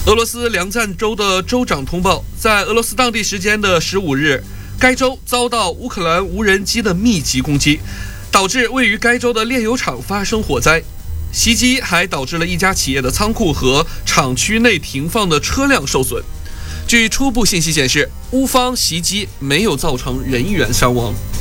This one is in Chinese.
俄罗斯梁赞州的州长通报，在俄罗斯当地时间的15日，该州遭到乌克兰无人机的密集攻击，导致位于该州的炼油厂发生火灾。袭击还导致了一家企业的仓库和厂区内停放的车辆受损。据初步信息显示，乌方袭击没有造成人员伤亡。